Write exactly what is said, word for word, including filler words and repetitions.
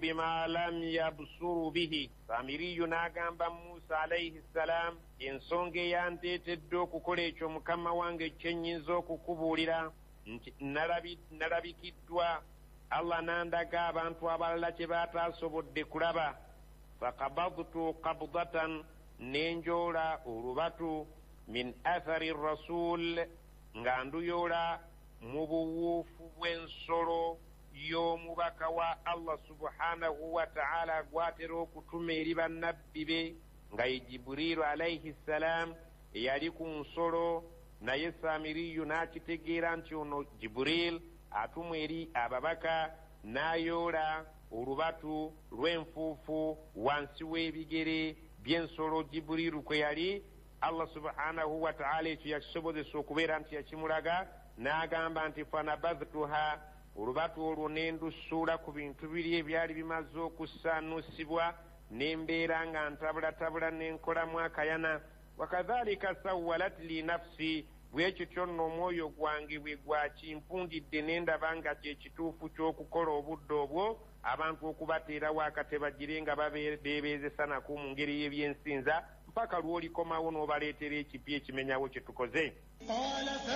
بما لم يبصروا به. سامري ناغamba Musa alayhi salam ensonga yandeetedde okukola ekyo mukama wange kyenyinza okukubuulira nti nalabikiddwa Allah nandaga abantu abalala kye bataasobodde kulaba. Fakabadtu qabdatan nenjoola olubatu min athari rasul nga nduyoola mu buwuufu bw'ensolo y'omubaka wa Allah subhanahu wa ta'ala gwatera okutuma eri bannabbi be nga ye Jibrilu alayhi salam eyali ku nsolo. Naye Samiriyu n'akitegeera nti ono Jibril atumwa eri ababaka, n'ayoola olubatu lw'enfuufu wansi w'ebigere by'ensolo Jibrilu kwe yali. Allah subhanahu wa ta'ala ekyo yakisobozesa okubeera nti yakimulaga, n'agamba nti fanabadhtuha, olubatu olwo nendusuula ku bintu biri ebyali bimaze okusaanusibwa, nembeera nga ntabulatabula nenkolamu akayana. Wakadhalika sawalat li nafsi, bwekityo nno omwoyo gwange bwe gwakimpundidde nendaba nga kyekituufu ky'okukola obudde obwo abantu okubateerawo akatebagire nga babeebeezesa nako mu ngeri y'ebyensinza mpaka lw'olikomawo n'obaleetera ekipya ekimenyawo kye tukoze.